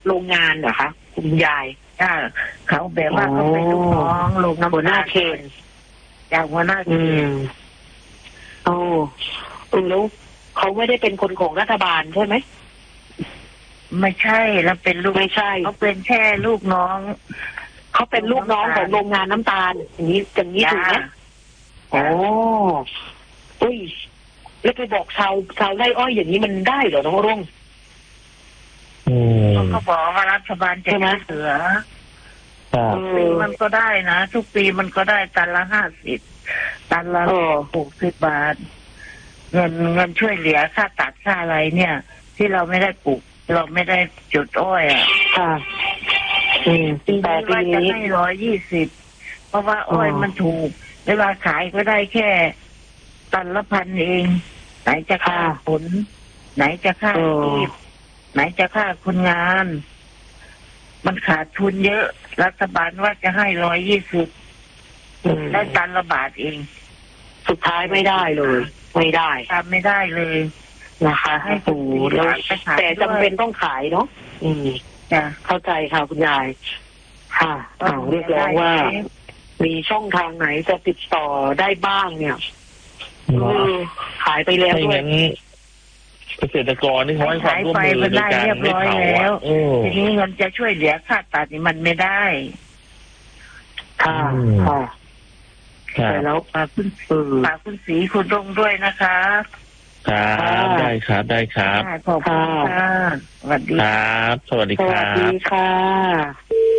โรงงานเหรอคะคุณยายเขาแบบว่าเขาเป็นลูกน้องลูกน้ำหัวหน้าเขตจากหัวหน้าเขตโอ้แล้วเขาไม่ได้เป็นคนของรัฐบาลใช่ไหมไม่ใช่แล้วเป็นลูกไม่ใช่เขาเป็นแค่ลูกน้องเขาเป็นลูกน้องของโรงงานน้ำตาลอย่างนี้ถูกไหมโอ้อุ้ยแล้วไปบอกชาวไร่อ้อยอย่างนี้มันได้เหรอน้องรุ่งเขาบอกว่ารัฐบาลจะช่วยเหลือทุกปีมันก็ได้นะทุกปีมันก็ได้ตันละ50 ตันละ60 บาทเงินช่วยเหลือค่าตัดค่าอะไรเนี่ย ที่เราไม่ได้ปลูกเราไม่ได้จุดอ้อยปีนี้ว่าจะให้120เพราะว่าอ้อยมันถูกเวลาขายก็ได้แค่ตันละ1,000เองไหนจะค่าผลไหนจะค่าที่ไหนจะค่าคนงานมันขาดทุนเยอะรัฐบาลว่าจะให้120ได้ตันละบาทเองสุดท้ายไม่ได้เลยไม่ได้ทำไม่ได้เลยนะคะให้ถูกแล้วแต่จำเป็นต้องขายเนาะเข้าใจค่ะคุณยายค่ะเรียกร้องว่ามีช่องทางไหนจะติดต่อได้บ้างเนี่ยขายไปแล้วด้วยเกษตรกรนี่เขาให้ความร่วมมือในการไม่เผาทีนี้เงินจะช่วยเหลือค่าตัดนี่มันไม่ได้แต่แล้วฝากคุณศรีคุณรุ่งด้วยนะคะครับได้ครับขอบคุณค่ะสวัสดีครับสวัสดีครับสวัสดีค่ะ